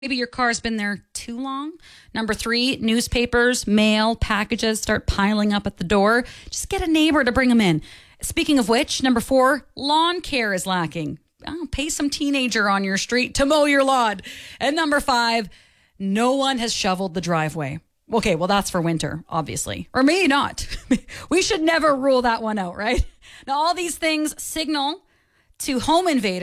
Maybe your car's been there too long. Number 3, newspapers, mail, packages start piling up at the door. Just get a neighbor to bring them in. Speaking of which, number 4, lawn care is lacking. Pay some teenager on your street to mow your lawn. And number 5, no one has shoveled the driveway. Okay, well, that's for winter, obviously. Or maybe not. We should never rule that one out, right? Now, all these things signal to home invaders